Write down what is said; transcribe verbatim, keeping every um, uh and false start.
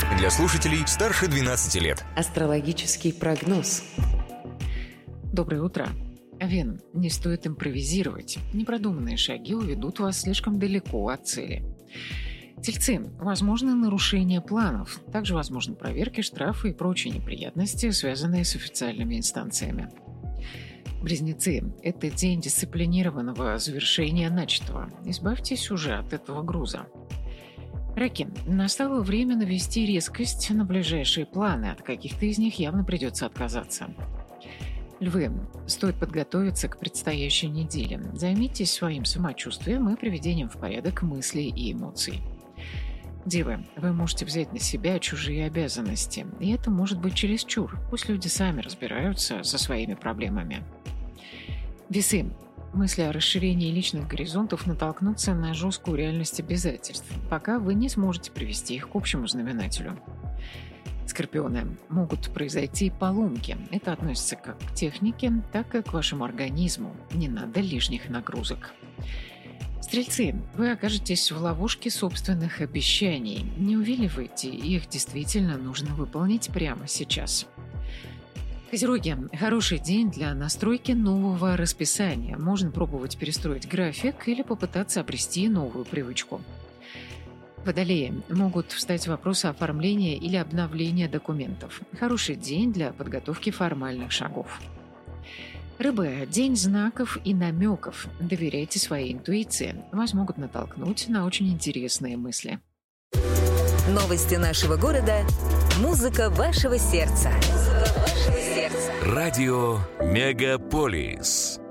Для слушателей старше двенадцати лет. Астрологический прогноз. Доброе утро. Овен, не стоит импровизировать. Непродуманные шаги уведут вас слишком далеко от цели. Тельцы, возможны нарушения планов. Также возможны проверки, штрафы и прочие неприятности, связанные с официальными инстанциями. Близнецы, это день дисциплинированного завершения начатого. Избавьтесь уже от этого груза. Раки, настало время навести резкость на ближайшие планы. От каких-то из них явно придется отказаться. Львы, стоит подготовиться к предстоящей неделе. Займитесь своим самочувствием и приведением в порядок мыслей и эмоций. Девы, вы можете взять на себя чужие обязанности, и это может быть чересчур. Пусть люди сами разбираются со своими проблемами. Весы, мысли о расширении личных горизонтов натолкнутся на жесткую реальность обязательств, пока вы не сможете привести их к общему знаменателю. Скорпионы, могут произойти поломки. Это относится как к технике, так и к вашему организму. Не надо лишних нагрузок. Стрельцы, вы окажетесь в ловушке собственных обещаний. Не увиливайте, их действительно нужно выполнить прямо сейчас. Козероги, хороший день для настройки нового расписания. Можно пробовать перестроить график или попытаться обрести новую привычку. Водолеи, могут встать вопросы оформления или обновления документов. Хороший день для подготовки формальных шагов. Рыбы, день знаков и намеков. Доверяйте своей интуиции. Вас могут натолкнуть на очень интересные мысли. Новости нашего города. Музыка вашего сердца. Музыка вашего сердца. Радио Мегаполис.